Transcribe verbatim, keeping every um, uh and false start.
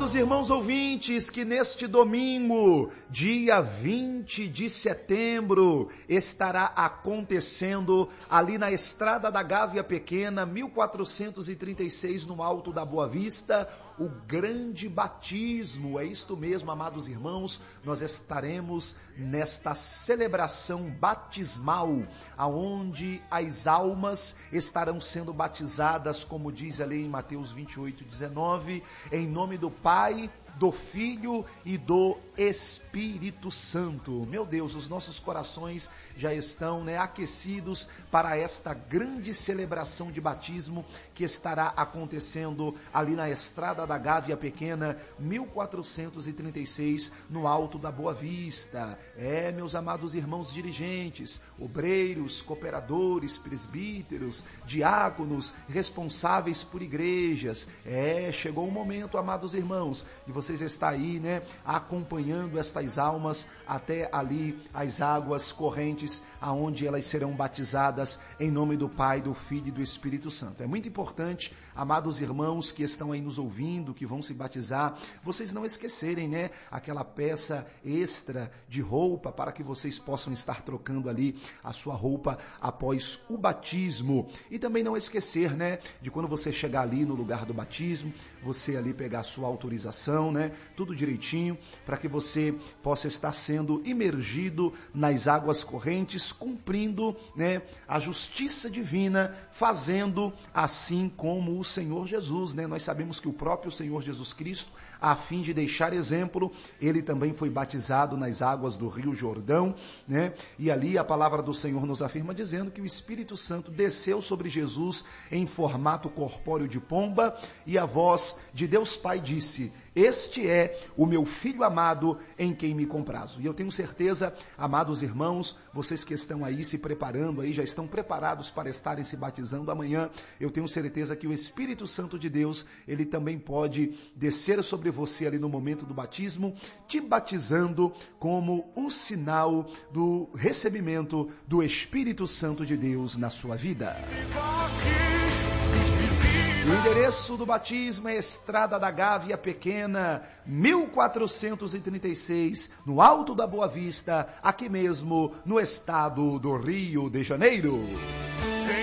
Amados irmãos ouvintes, que neste domingo, dia vinte de setembro, estará acontecendo ali na Estrada da Gávea Pequena, mil quatrocentos e trinta e seis, no Alto da Boa Vista, o grande batismo. É isto mesmo, amados irmãos, nós estaremos nesta celebração batismal, aonde as almas estarão sendo batizadas, como diz ali em Mateus vinte e oito, dezenove, em nome do Pai, do Filho e do Espírito Santo. Meu Deus, os nossos corações já estão, né, aquecidos para esta grande celebração de batismo que estará acontecendo ali na Estrada da Gávea Pequena, mil quatrocentos e trinta e seis, no Alto da Boa Vista. É, meus amados irmãos dirigentes, obreiros, cooperadores, presbíteros, diáconos, responsáveis por igrejas. É, chegou o momento, amados irmãos, de vocês estar aí, né, acompanhando estas almas até ali as águas correntes, aonde elas serão batizadas em nome do Pai, do Filho e do Espírito Santo. É muito importante, amados irmãos que estão aí nos ouvindo, que vão se batizar, vocês não esquecerem, né, aquela peça extra de roupa para que vocês possam estar trocando ali a sua roupa após o batismo. E também não esquecer, né, de quando você chegar ali no lugar do batismo, você ali pegar a sua autorização, né, tudo direitinho, para que você possa estar sendo imergido nas águas correntes, cumprindo, né, a justiça divina, fazendo assim como o Senhor Jesus, né? Nós sabemos que o próprio Senhor Jesus Cristo, a fim de deixar exemplo, ele também foi batizado nas águas do Rio Jordão, né? E ali a palavra do Senhor nos afirma dizendo que o Espírito Santo desceu sobre Jesus em formato corpóreo de pomba, e a voz de Deus Pai disse: este é o meu Filho amado, em quem me comprazo. E eu tenho certeza, amados irmãos, vocês que estão aí se preparando, aí já estão preparados para estarem se batizando amanhã, eu tenho certeza que o Espírito Santo de Deus, ele também pode descer sobre você ali no momento do batismo, te batizando como um sinal do recebimento do Espírito Santo de Deus na sua vida. O endereço do batismo é Estrada da Gávea Pequena, mil quatrocentos e trinta e seis, no Alto da Boa Vista, aqui mesmo no estado do Rio de Janeiro.